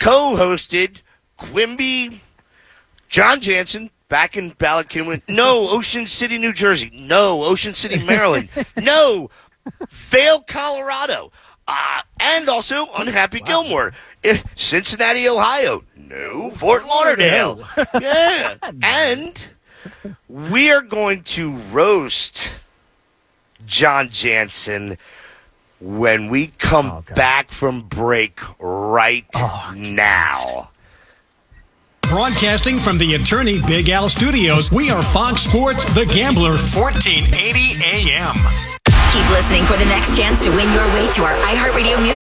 co-hosted Quimby, John Jansen, back in Ballackinwood. No, Ocean City, New Jersey. No, Ocean City, Maryland. No, Vail, Colorado. And also Unhappy Gilmore. Cincinnati, Ohio. No, Fort Lauderdale. Yeah. And we are going to roast John Jansen when we come back from break right now. Broadcasting from the Attorney Big Al Studios, we are Fox Sports The Gambler, 1480 AM. Keep listening for the next chance to win your way to our iHeartRadio music.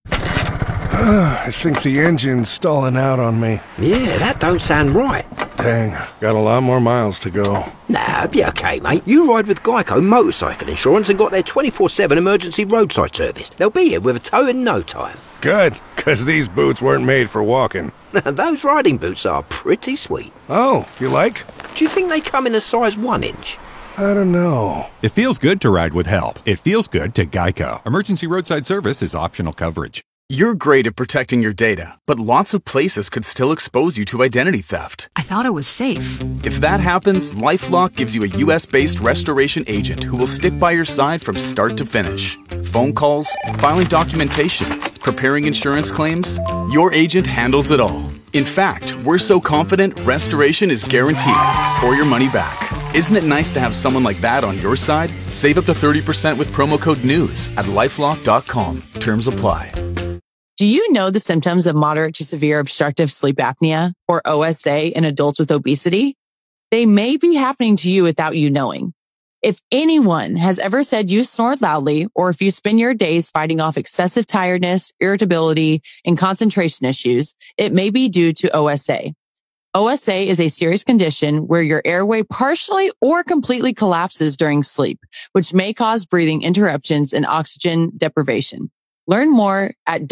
I think the engine's stalling out on me. Yeah, that don't sound right. Dang, got a lot more miles to go. Nah, it'll be okay, mate. You ride with Geico Motorcycle Insurance and got their 24/7 emergency roadside service. They'll be here with a tow in no time. Good, because these boots weren't made for walking. Those riding boots are pretty sweet. Oh, you like? Do you think they come in a size 1 inch? I don't know. It feels good to ride with help. It feels good to Geico. Emergency roadside service is optional coverage. You're great at protecting your data, but lots of places could still expose you to identity theft. I thought it was safe. If that happens, LifeLock gives you a U.S.-based restoration agent who will stick by your side from start to finish. Phone calls, filing documentation, preparing insurance claims, your agent handles it all. In fact, we're so confident restoration is guaranteed or your money back. Isn't it nice to have someone like that on your side? Save up to 30% with promo code NEWS at lifelock.com. Terms apply. Do you know the symptoms of moderate to severe obstructive sleep apnea, or OSA, in adults with obesity? They may be happening to you without you knowing. If anyone has ever said you snore loudly, or if you spend your days fighting off excessive tiredness, irritability, and concentration issues, it may be due to OSA. OSA is a serious condition where your airway partially or completely collapses during sleep, which may cause breathing interruptions and oxygen deprivation. Learn more at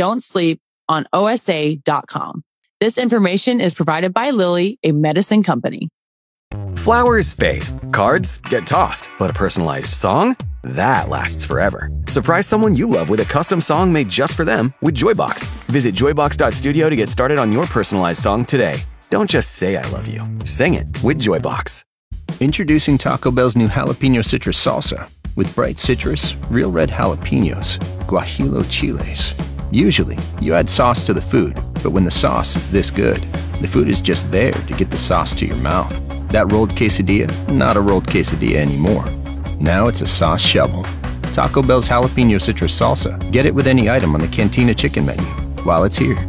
don'tsleeponosa.com. This information is provided by Lilly, a medicine company. Flowers fade, cards get tossed, but a personalized song? That lasts forever. Surprise someone you love with a custom song made just for them with Joybox. Visit joybox.studio to get started on your personalized song today. Don't just say I love you. Sing it with Joybox. Introducing Taco Bell's new jalapeno citrus salsa. With bright citrus, real red jalapenos, guajillo chiles. Usually, you add sauce to the food, but when the sauce is this good, the food is just there to get the sauce to your mouth. That rolled quesadilla, not a rolled quesadilla anymore. Now it's a sauce shovel. Taco Bell's jalapeno citrus salsa. Get it with any item on the Cantina chicken menu while it's here.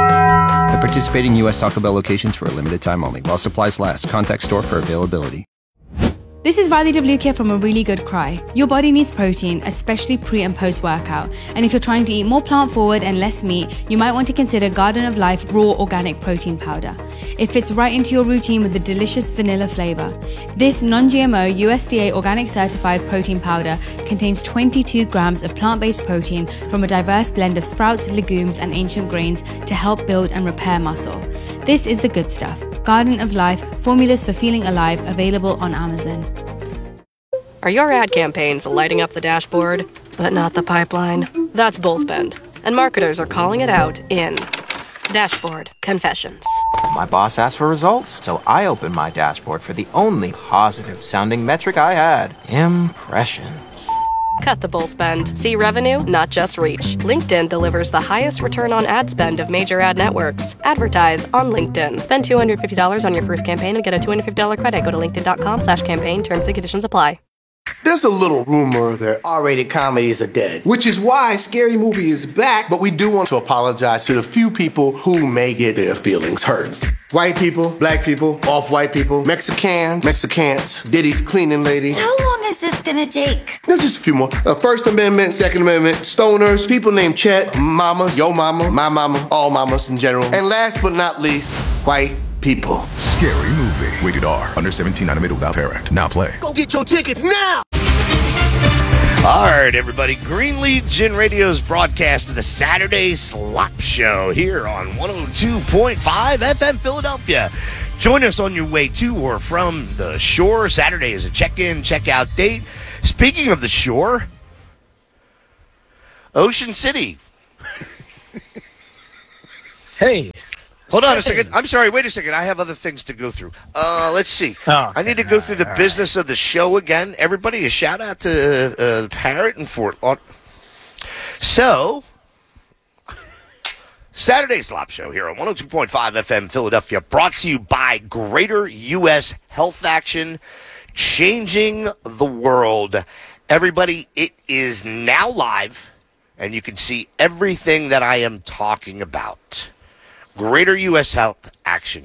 At participating U.S. Taco Bell locations for a limited time only. While supplies last, contact store for availability. This is Riley Davlukia from A Really Good Cry. Your body needs protein, especially pre and post workout. And if you're trying to eat more plant forward and less meat, you might want to consider Garden of Life Raw Organic Protein Powder. It fits right into your routine with a delicious vanilla flavor. This non-GMO USDA organic certified protein powder contains 22 grams of plant-based protein from a diverse blend of sprouts, legumes, and ancient grains to help build and repair muscle. This is the good stuff. Garden of Life, formulas for feeling alive, available on Amazon. Are your ad campaigns lighting up the dashboard, but not the pipeline? That's Bullspend, and marketers are calling it out in Dashboard Confessions. My boss asked for results, so I opened my dashboard for the only positive-sounding metric I had: impressions. Cut the bull spend. See revenue, not just reach. LinkedIn delivers the highest return on ad spend of major ad networks. Advertise on LinkedIn. Spend $250 on your first campaign and get a $250 credit. Go to linkedin.com/campaign. Terms and conditions apply. There's a little rumor that R-rated comedies are dead, which is why Scary Movie is back, but we do want to apologize to the few people who may get their feelings hurt. White people, black people, off-white people, Mexicans, Diddy's cleaning lady. How long is this gonna take? There's just a few more. First Amendment, Second Amendment, stoners, people named Chet, mama, yo mama, my mama, all mamas in general. And last but not least, white people. Scary Movie. Rated R. Under 17, animated without parent. Now play. Go get your tickets now! All right, everybody. Greenleaf Gin Radio's broadcast of the Saturday Slop Show here on 102.5 FM Philadelphia. Join us on your way to or from the shore. Saturday is a check-in, check-out date. Speaking of the shore, Ocean City. Hey, Hold on a second. I'm sorry. Wait a second. I have other things to go through. Let's see. I need to go through the business of the show again. Everybody, a shout out to Parrot and Fort Lauderdale. So, Saturday Slop Show here on 102.5 FM Philadelphia, brought to you by Greater U.S. Health Action, changing the world. Everybody, it is now live, and you can see everything that I am talking about. Greater U.S. Health Action,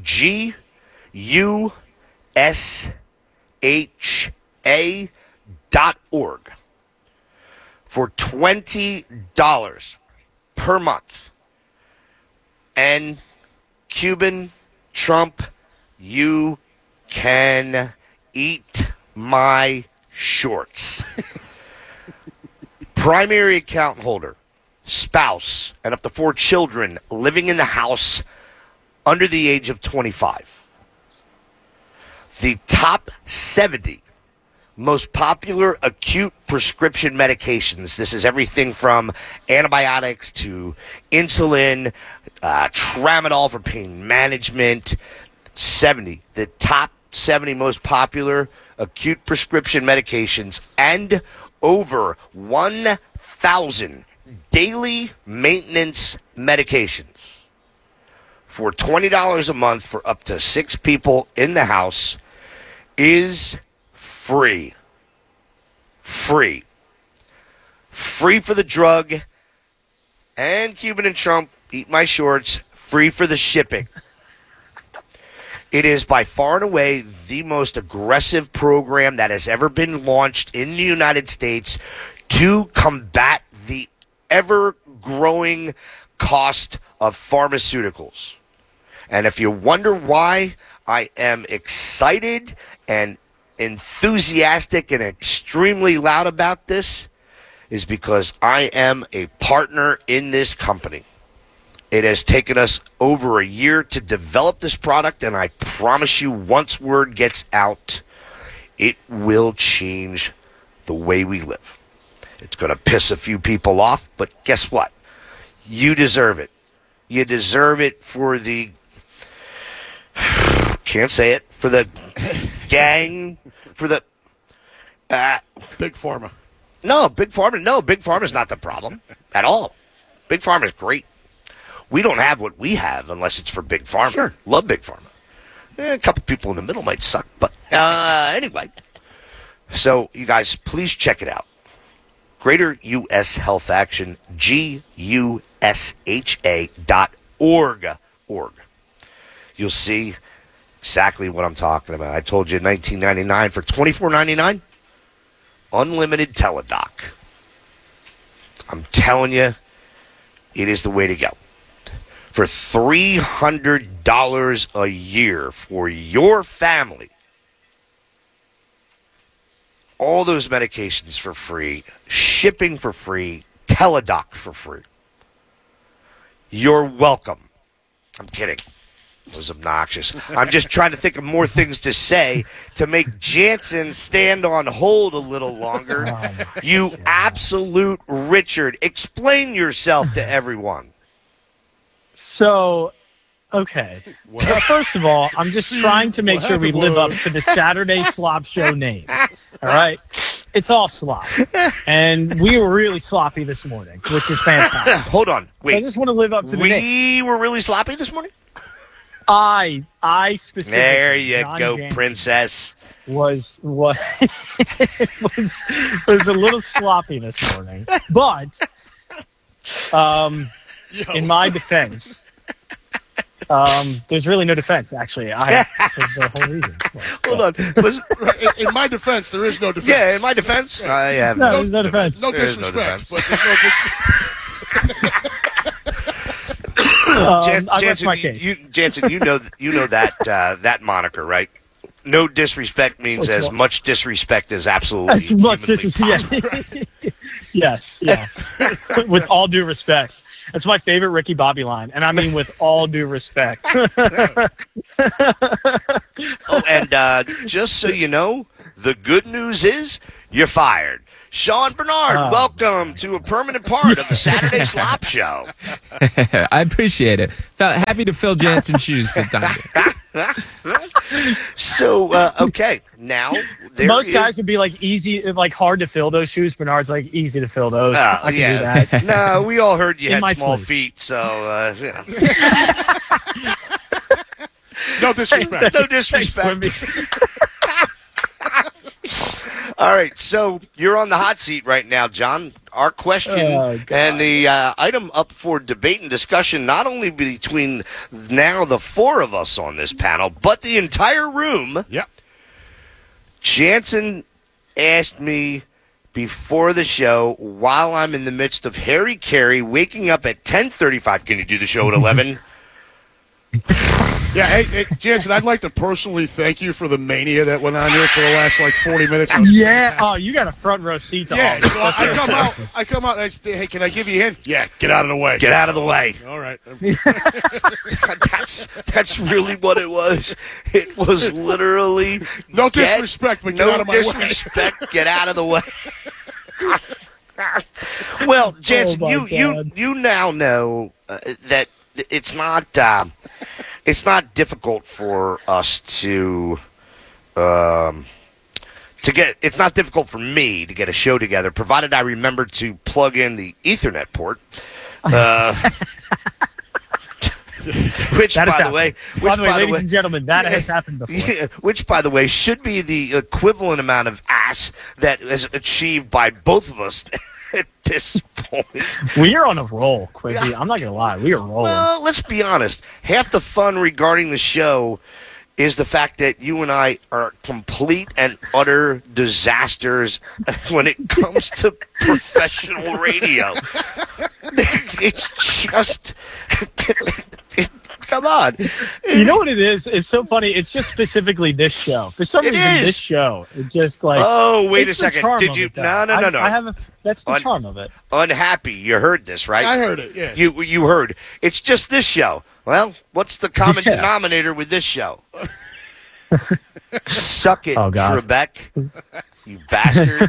GUSHA.org. For $20 per month. And Cuban, Trump, you can eat my shorts. Primary account holder, spouse, and up to 4 children living in the house under the age of 25. The top 70 most popular acute prescription medications. This is everything from antibiotics to insulin, tramadol for pain management. The top 70 most popular acute prescription medications, and over 1,000 daily maintenance medications for $20 a month for up to 6 people in the house is free. Free for the drug, and Cuban and Trump, eat my shorts, free for the shipping. It is by far and away the most aggressive program that has ever been launched in the United States to combat the ever-growing cost of pharmaceuticals. And if you wonder why I am excited and enthusiastic and extremely loud about this, is because I am a partner in this company. It has taken us over a year to develop this product, and I promise you, once word gets out, it will change the way we live. It's going to piss a few people off, but guess what? You deserve it. You deserve it for the... can't say it. For the gang, for the... Big Pharma. No, Big Pharma. No, Big Pharma is not the problem at all. Big Pharma is great. We don't have what we have unless it's for Big Pharma. Sure. Love Big Pharma. A couple people in the middle might suck, but anyway. So, you guys, please check it out. Greater U.S. Health Action, GUSHA.org. You'll see exactly what I'm talking about. I told you $19.99 for $24.99. Unlimited Teledoc. I'm telling you, it is the way to go. For $300 a year for your family, all those medications for free, shipping for free, Teledoc for free. You're welcome. I'm kidding. It was obnoxious. I'm just trying to think of more things to say to make Jansen stand on hold a little longer. You absolute Richard. Explain yourself to everyone. So, okay. First of all, I'm just trying to make sure we live up to the Saturday Slop Show name. All right? It's all slop. And we were really sloppy this morning, which is fantastic. Hold on. Wait. So I just want to live up to the name. We were really sloppy this morning? I specifically. There you John go, Jansen, princess. Was a little sloppy this morning, but in my defense, there's really no defense. Actually, there's the whole reason. Hold on. In my defense, there is no defense. Yeah, in my defense, I have there's no defense. No disrespect, but there's no disrespect. Jansen, you know that moniker, right? No disrespect means as much disrespect as absolutely as much disrespect. Yes. With all due respect, that's my favorite Ricky Bobby line, and I mean with all due respect. And just so you know, the good news is you're fired. Sean Bernard, welcome to a permanent part of the Saturday Slop Show. I appreciate it. Felt happy to fill Jansen's shoes for time. So, okay, now most guys would be like easy, like hard to fill those shoes. Bernard's like easy to fill those. I can do that. No, we all heard you In my had small sleep. feet, so you know. No disrespect. No disrespect. All right, so you're on the hot seat right now, John. Our question and the item up for debate and discussion, not only between now the four of us on this panel, but the entire room. Yep. Jansen asked me before the show, while I'm in the midst of Harry Carey waking up at 10:35. Can you do the show at 11? Yeah, hey, Jansen, I'd like to personally thank you for the mania that went on here for the last, 40 minutes. Yeah. Oh, you got a front row seat to all this. So I come out and I say, hey, can I give you a hint? Yeah, get out of the way. Get out of the way. All right. That's really what it was. It was literally no disrespect, but get out of my way. No disrespect, get out of the way. Well, Jansen, you now know that it's not difficult for us to get. It's not difficult for me to get a show together, provided I remember to plug in the Ethernet port. Which, by the way, ladies and gentlemen, that has happened before. Yeah, which, by the way, should be the equivalent amount of ass that is achieved by both of us at this point. We are on a roll, Quizzy. I'm not going to lie. We are rolling. Well, let's be honest. Half the fun regarding the show is the fact that you and I are complete and utter disasters when it comes to professional radio. It's just... Come on. You know what it is? It's so funny. It's just specifically this show. For some reason, this show, it's just like... Oh, wait a second. Did you... No. That's the charm of it. Unhappy. You heard this, right? I heard it, yeah. You heard. It's just this show. Well, what's the common denominator with this show? Suck it, Trebek. You bastard.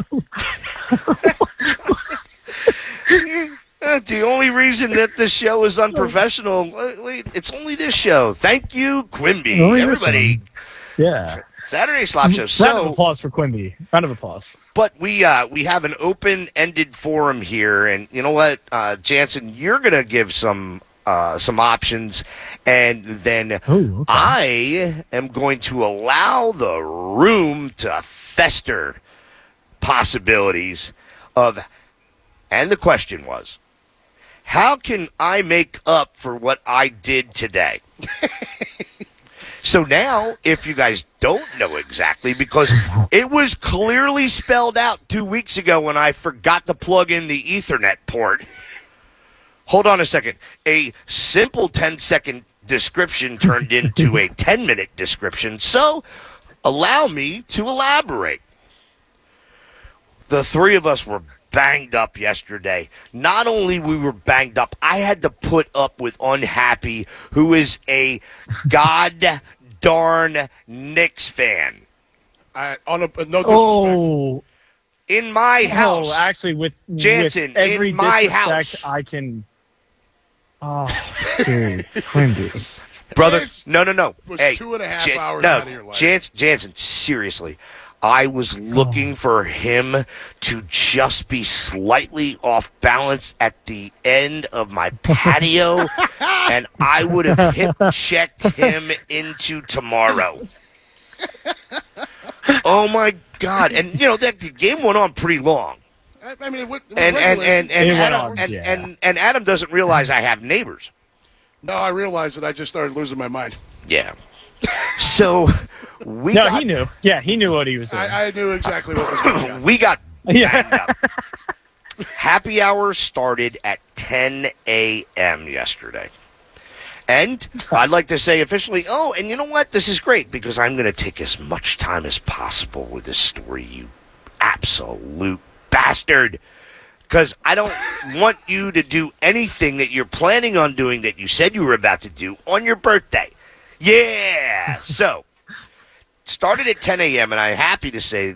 The only reason that the show is unprofessional, it's only this show. Thank you, Quimby. Everybody. Yeah. Saturday Slop Show. Round of applause for Quimby. Round of applause. But we have an open-ended forum here, and you know what, Jansen, you're going to give some options, and then I am going to allow the room to fester possibilities of, and the question was, how can I make up for what I did today? So now, if you guys don't know exactly, because it was clearly spelled out 2 weeks ago when I forgot to plug in the Ethernet port. Hold on a second. A simple 10-second description turned into a 10-minute description, so allow me to elaborate. The three of us were banged up yesterday. Not only we were banged up, I had to put up with Unhappy, who is a god darn Knicks fan. No disrespect. In my house. Oh, actually, with Jansen, every in my disrespect, house. I can. Oh, dude, Quimby. Brother, no. Was Hey, 2.5 hours out of your life. Jansen, seriously. I was looking for him to just be slightly off balance at the end of my patio, and I would have hip-checked him into tomorrow. Oh, my God. And, you know, the game went on pretty long. I mean, and Adam doesn't realize I have neighbors. No, I realized that I just started losing my mind. Yeah. So he knew. Yeah, he knew what he was doing. I knew exactly what was going on. We got banged up. Happy hour started at 10 a.m. yesterday. And I'd like to say officially, and you know what? This is great because I'm going to take as much time as possible with this story, you absolute bastard. Because I don't want you to do anything that you're planning on doing that you said you were about to do on your birthday. Yeah. So, started at 10 a.m., and I'm happy to say that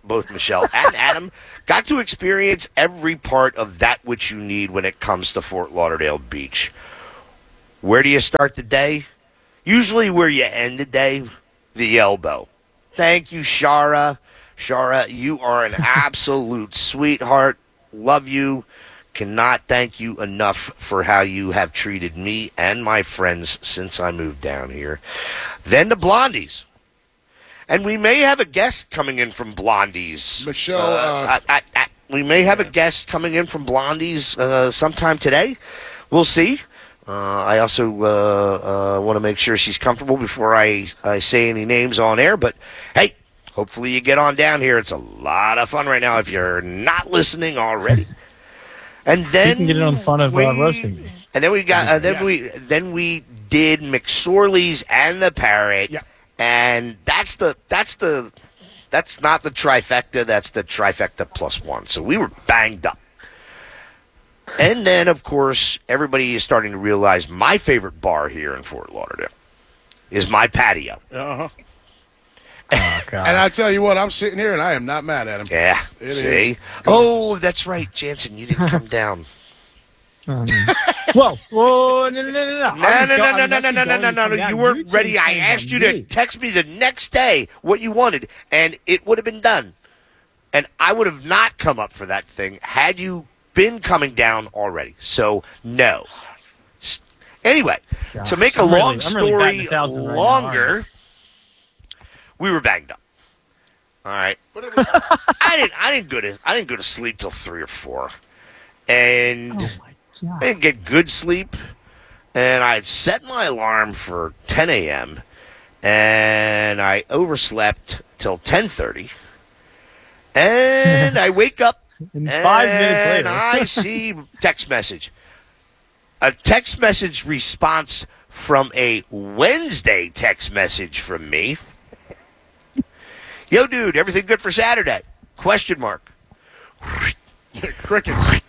both Michelle and Adam got to experience every part of that which you need when it comes to Fort Lauderdale Beach. Where do you start the day? Usually where you end the day, the elbow. Thank you, Shara. Shara, you are an absolute sweetheart. Love you. Cannot thank you enough for how you have treated me and my friends since I moved down here. Then the Blondies. And we may have a guest coming in from Blondies. Michelle, we may have a guest coming in from Blondies sometime today. We'll see. I also want to make sure she's comfortable before I say any names on air. But, hey, hopefully you get on down here. It's a lot of fun right now if you're not listening already. And then you can get it on fun of roasting me. And then we got then we did McSorley's and the Parrot. Yeah. And that's not the trifecta, that's the trifecta plus one. So we were banged up. And then, of course, everybody is starting to realize my favorite bar here in Fort Lauderdale is my patio. Uh-huh. Oh, God. And I tell you what, I'm sitting here and I am not mad at him. Yeah. See? Oh, that's right, Jansen. You didn't come down. Whoa, no. No. You weren't ready. I asked you to text me the next day what you wanted, and it would have been done. And I would have not come up for that thing had you been coming down already. So, no. Anyway, to make a long story longer, we were banged up. All right. I didn't go to sleep till 3 or 4. And I didn't get good sleep, and I had set my alarm for 10 a.m., and I overslept till 10:30, and I wake up, and 5 minutes later, I see text message. A text message response from a Wednesday text message from me. Yo, dude, everything good for Saturday? Question mark. Crickets.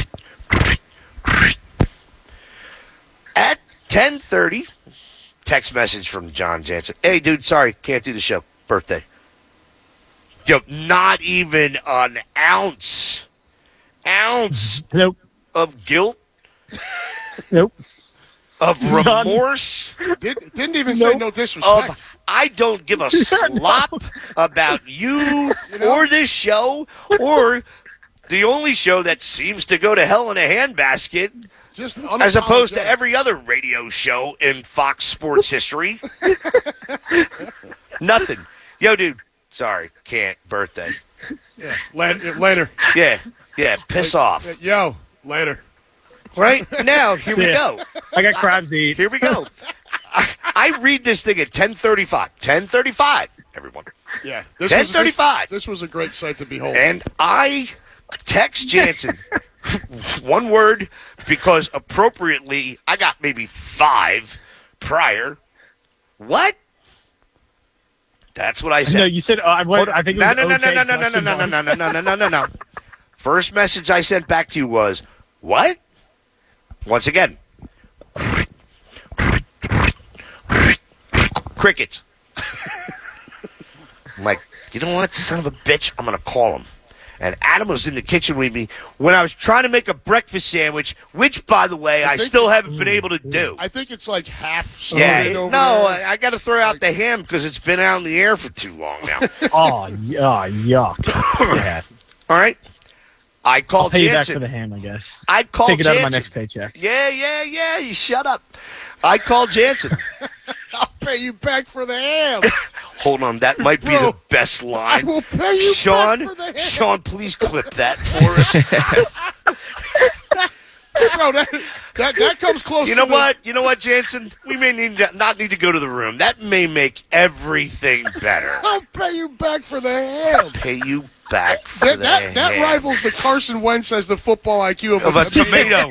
At 10:30, text message from John Jansen. Hey, dude, sorry, can't do the show. Birthday. Yo, not even an ounce nope. of guilt. Nope. Of remorse. Didn't even say no disrespect. I don't give a slop about you or this show or the only show that seems to go to hell in a handbasket. As opposed to every other radio show in Fox Sports history. Nothing. Yo, dude, sorry, can't. Birthday. Yeah, later. Yeah, piss off. Yo, later. Right? Now, here we go. I got crabs to eat. Here we go. I read this thing at 10:35. 10:35, everyone. Yeah. 10:35. This was a great sight to behold. And I text Jansen. One word, because appropriately, I got maybe 5 prior. What? That's what I said. No, you said, I think it was No. First message I sent back to you was, what? Once again. Crickets. I'm like, you know what, son of a bitch? I'm going to call him. And Adam was in the kitchen with me when I was trying to make a breakfast sandwich, which, by the way, I still haven't been able to do. I think it's like half started over there. I got to throw out the ham because it's been out in the air for too long now. Oh, yuck. Yeah. All right. I called I'll pay you back Jansen. for the ham, I guess. I called Take it Jansen. out of my next paycheck. Yeah. You shut up. I called Jansen. I'll pay you back for the ham. Hold on, that might be the best line. I will pay you Sean, back for the ham. Sean, please clip that for us. Bro, that comes close. You know what, Jansen? We may not need to go to the room. That may make everything better. I'll pay you back for the ham. Pay you back for that ham. rivals the Carson Wentz as the football IQ of a tomato.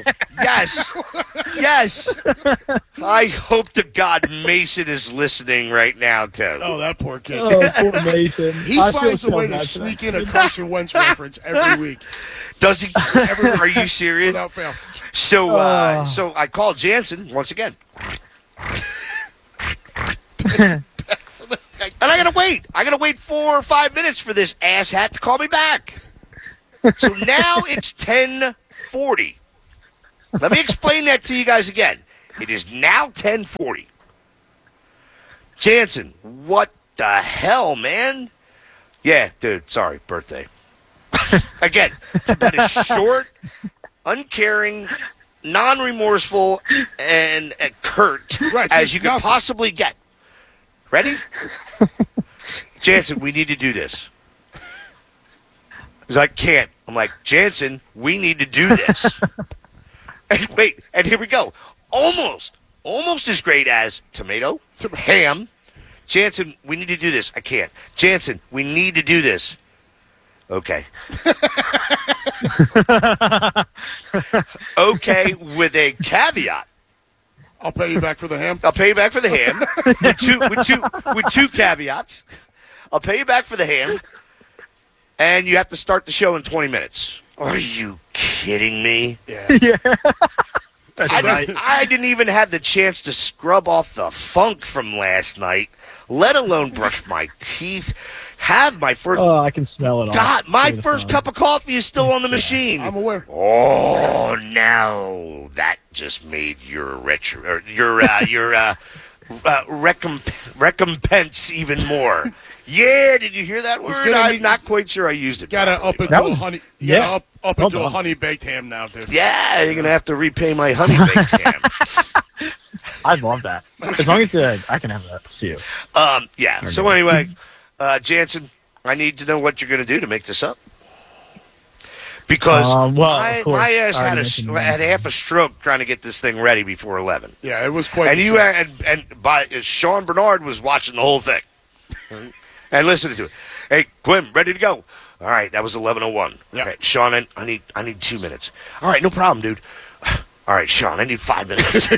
Yes. I hope to God Mason is listening right now, too. Oh, that poor kid. Oh, poor Mason. He finds a way to sneak in a Carson Wentz reference every week. Does he? Are you serious? Without fail. So I called Jansen once again. And I I gotta wait. I gotta wait 4 or 5 minutes for this asshat to call me back. So now it's 10:40. Let me explain that to you guys again. It is now 10:40. Jansen, what the hell, man? Yeah, dude, sorry, birthday. Again, that is short, uncaring, non-remorseful, and curt as you can possibly get. Ready? Jansen, we need to do this. He's like, can't. I'm like, Jansen, we need to do this. And wait, and here we go. Almost as great as tomato, ham. Jansen, we need to do this. I can't. Jansen, we need to do this. Okay. Okay, with a caveat. I'll pay you back for the ham. I'll pay you back for the ham. with two caveats. I'll pay you back for the ham. And you have to start the show in 20 minutes. Are you kidding me? Yeah. I didn't even have the chance to scrub off the funk from last night, let alone brush my teeth, have my first... Oh, I can smell it all. God, my first cup of coffee is still on the machine. I'm aware. Oh, now that just made your recompense even more. Yeah, did you hear that word? I'm not quite sure I used it. Gotta up into a honey. Yeah, up into a honey baked ham now, dude. Yeah, you're gonna have to repay my honey baked ham. I love that. As long as I can have that too. Yeah. So anyway, Jansen, I need to know what you're gonna do to make this up. Because my ass had half a stroke trying to get this thing ready before 11. Yeah, it was quite. And Sean Bernard was watching the whole thing. And listening to it. Hey, Quim, ready to go. All right, that was 11:01. Yep. Okay, Sean, I need 2 minutes. All right, no problem, dude. All right, Sean, I need 5 minutes.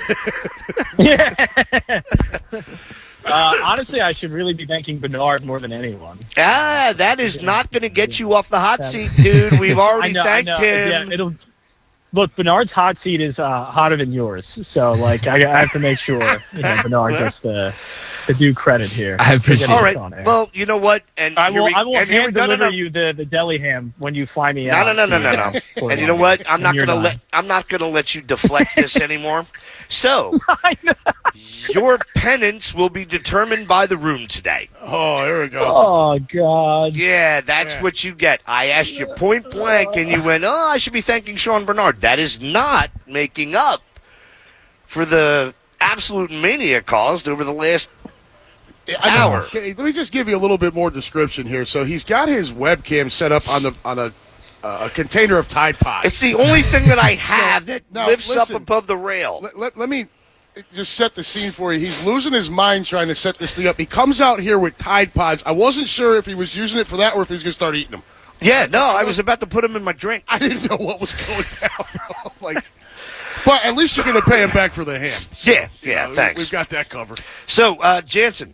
Honestly, I should really be thanking Bernard more than anyone. That is not going to get you off the hot seat, dude. We've already thanked him. Yeah, look, Bernard's hot seat is hotter than yours. So, like, I have to make sure Bernard gets the due credit here. I appreciate it. All right. Well, you know what? And I will hand deliver you the deli ham when you fly me out. No. And you know what? I'm not gonna let you deflect this anymore. So your penance will be determined by the room today. Oh, here we go. Oh God. Yeah, that's what you get. I asked you point blank, and you went, "Oh, I should be thanking Sean Bernard." That is not making up for the absolute mania caused over the last hour. Okay, let me just give you a little bit more description here. So he's got his webcam set up on a container of Tide Pods. It's the only thing that I have that lifts up above the rail. Let me just set the scene for you. He's losing his mind trying to set this thing up. He comes out here with Tide Pods. I wasn't sure if he was using it for that or if he was going to start eating them. Yeah, no, I was about to put them in my drink. I didn't know what was going down. But at least you're going to pay him back for the ham. Yeah, thanks. We've got that covered. So, Jansen,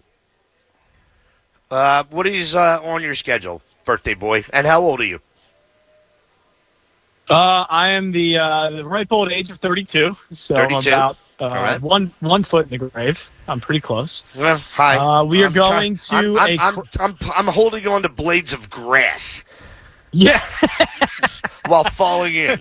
what is on your schedule, birthday boy, and how old are you? I am the ripe old age of 32, so 32? I'm about one foot in the grave. I'm pretty close. Well, hi. We are going to I'm holding on to blades of grass. Yeah. While falling in.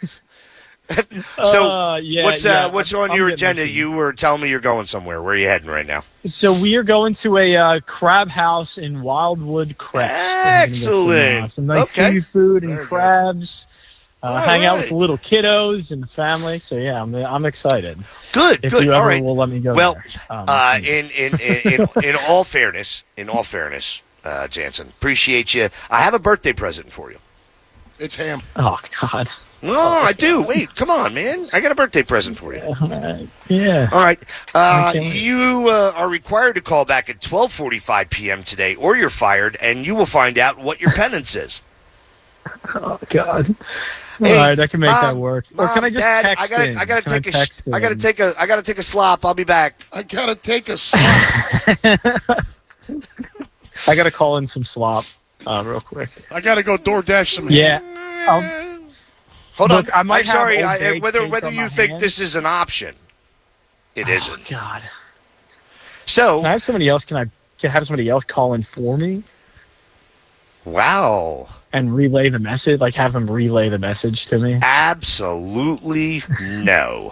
So what's on your agenda? You were telling me you're going somewhere. Where are you heading right now? So we are going to a crab house in Wildwood Crest. Excellent. Some nice seafood and crabs. Hang out with the little kiddos and the family. So yeah, I'm excited. Good. If you ever will let me go. Well, there. in all fairness, Jansen, appreciate you. I have a birthday present for you. It's ham. Oh God. No, I do. Wait, come on, man. I got a birthday present for you. Yeah. All right. You are required to call back at 12:45 p.m. today, or you're fired, and you will find out what your penance is. Oh God. All right, I can make that work. Or can I just Dad, text in? I gotta take a slop. I'll be back. I gotta take a slop. I gotta call in some slop real quick. I gotta go DoorDash some. Yeah. Hold on. I might I'm sorry. have Whether you think this is an option, it isn't. God. So can I have somebody else? Can I have somebody else call in for me. Wow. And relay the message, like have them relay the message to me? Absolutely no.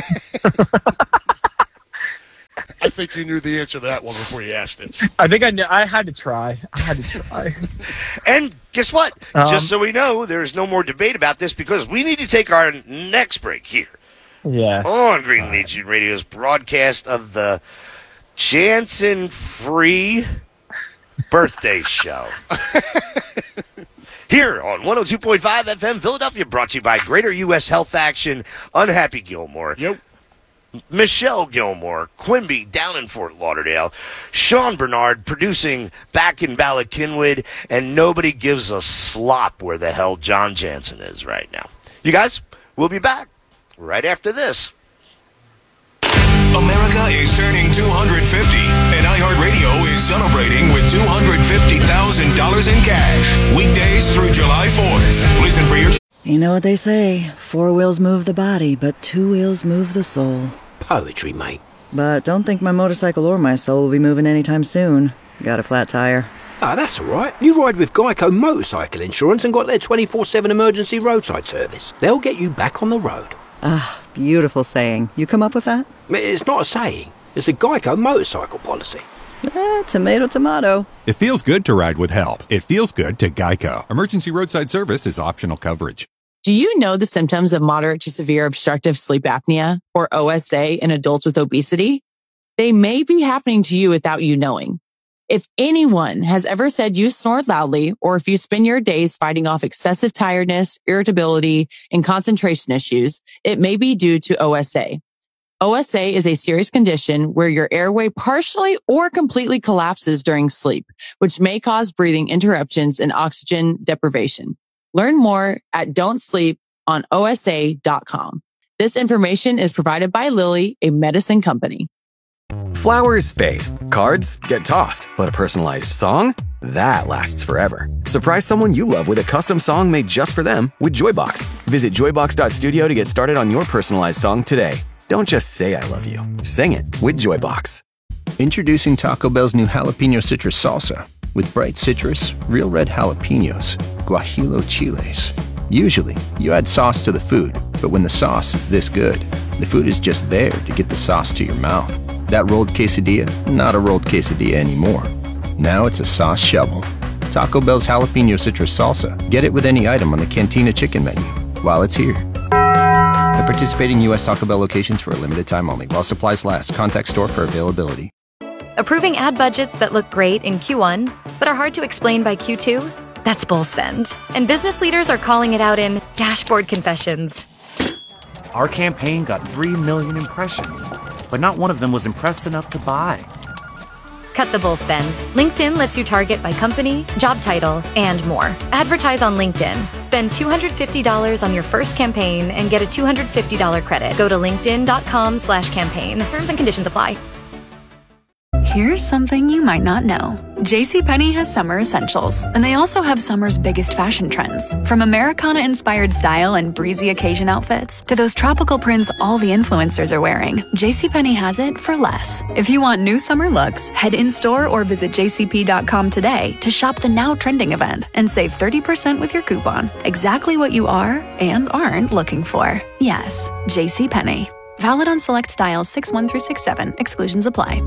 I think you knew the answer to that one before you asked it. I think I knew. I had to try. And guess what? Just so we know, there's no more debate about this because we need to take our next break here. Yeah. On Green Legion Radio's broadcast of the Jansen-free birthday show. Here on 102.5 FM Philadelphia, brought to you by Greater U.S. Health Action, Unhappy Gilmore. Yep. Michelle Gilmore, Quimby down in Fort Lauderdale, Sean Bernard producing back in Ballackinwood, and nobody gives a slop where the hell John Jansen is right now. You guys, we'll be back right after this. America is turning 250, and iHeartRadio is celebrating with $250,000 in cash. Weekdays through July 4th. Listen for your... You know what they say, 4 wheels move the body, but 2 wheels move the soul. Poetry, mate. But don't think my motorcycle or my soul will be moving anytime soon. Got a flat tire. Ah, that's all right. You ride with Geico Motorcycle Insurance and got their 24/7 emergency roadside service. They'll get you back on the road. Ah, beautiful saying. You come up with that? It's not a saying. It's a Geico motorcycle policy. Tomato, tomato. It feels good to ride with help. It feels good to Geico. Emergency roadside service is optional coverage. Do you know the symptoms of moderate to severe obstructive sleep apnea, or OSA, in adults with obesity? They may be happening to you without you knowing. If anyone has ever said you snore loudly, or if you spend your days fighting off excessive tiredness, irritability, and concentration issues, it may be due to OSA. OSA is a serious condition where your airway partially or completely collapses during sleep, which may cause breathing interruptions and oxygen deprivation. Learn more at don'tsleeponosa.com. This information is provided by Lilly, a medicine company. Flowers fade, cards get tossed, but a personalized song? That lasts forever. Surprise someone you love with a custom song made just for them with Joybox. Visit joybox.studio to get started on your personalized song today. Don't just say I love you. Sing it with Joybox. Introducing Taco Bell's new jalapeno citrus salsa. With bright citrus, real red jalapenos, guajillo chiles. Usually, you add sauce to the food, but when the sauce is this good, the food is just there to get the sauce to your mouth. That rolled quesadilla, not a rolled quesadilla anymore. Now it's a sauce shovel. Taco Bell's jalapeno citrus salsa. Get it with any item on the Cantina chicken menu while it's here. At participating U.S. Taco Bell locations for a limited time only. While supplies last, contact store for availability. Approving ad budgets that look great in Q1, but are hard to explain by Q2? That's bull spend. And business leaders are calling it out in dashboard confessions. Our campaign got 3 million impressions, but not one of them was impressed enough to buy. Cut the bull spend. LinkedIn lets you target by company, job title, and more. Advertise on LinkedIn. Spend $250 on your first campaign and get a $250 credit. Go to linkedin.com/campaign. Terms and conditions apply. Here's something you might not know. JCPenney has summer essentials, and they also have summer's biggest fashion trends. From Americana-inspired style and breezy occasion outfits to those tropical prints all the influencers are wearing, JCPenney has it for less. If you want new summer looks, head in-store or visit jcp.com today to shop the now trending event and save 30% with your coupon. Exactly what you are and aren't looking for. Yes, JCPenney. Valid on select styles 6-1 through 6-7. Exclusions apply.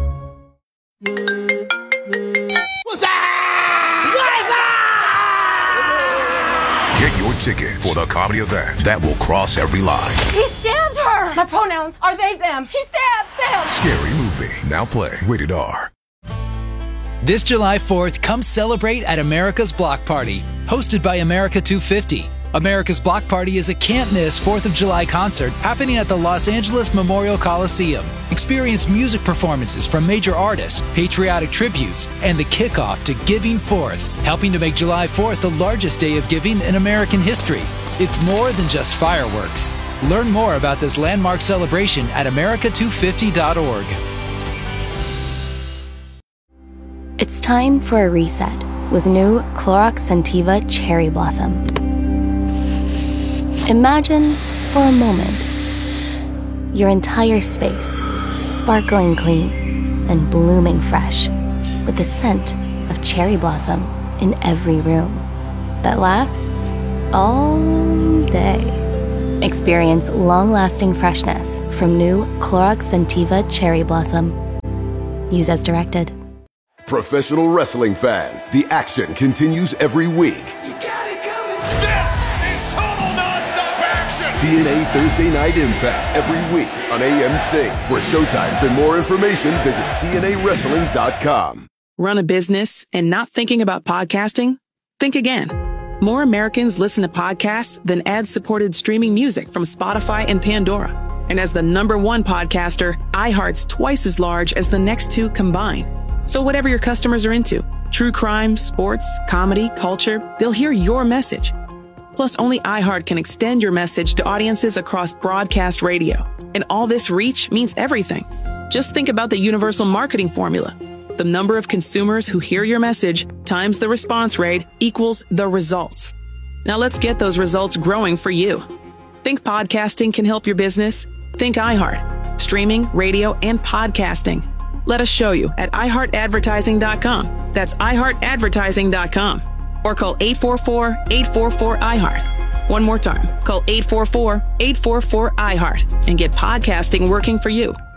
Get your tickets for the comedy event that will cross every line. He stabbed her! My pronouns are they, them. He stabbed them! Scary Movie, now play rated R. This July 4th, come celebrate at America's Block Party, hosted by America 250. America's Block Party is a can't-miss 4th of July concert happening at the Los Angeles Memorial Coliseum. Experience music performances from major artists, patriotic tributes, and the kickoff to Giving Forth, helping to make July 4th the largest day of giving in American history. It's more than just fireworks. Learn more about this landmark celebration at america250.org. It's time for a reset with new Clorox Scentiva Cherry Blossom. Imagine, for a moment, your entire space sparkling clean and blooming fresh. with the scent of cherry blossom in every room that lasts all day. Experience long-lasting freshness from new Clorox Scentiva Cherry Blossom. Use as directed. Professional wrestling fans, the action continues every week. This is total nonstop action. TNA Thursday Night Impact every week on AMC. For showtimes and more information, visit TNAWrestling.com. Run a business and not thinking about podcasting? Think again. More Americans listen to podcasts than ad-supported streaming music from Spotify and Pandora. And as the #1 podcaster, iHeart's twice as large as the next two combined. So whatever your customers are into, true crime, sports, comedy, culture, they'll hear your message. Plus, only iHeart can extend your message to audiences across broadcast radio. And all this reach means everything. Just think about the universal marketing formula. The number of consumers who hear your message times the response rate equals the results. Now let's get those results growing for you. Think podcasting can help your business? Think iHeart. Streaming, radio, and podcasting. Let us show you at iHeartAdvertising.com. That's iHeartAdvertising.com. Or call 844-844-iHeart. One more time. Call 844-844-iHeart and get podcasting working for you.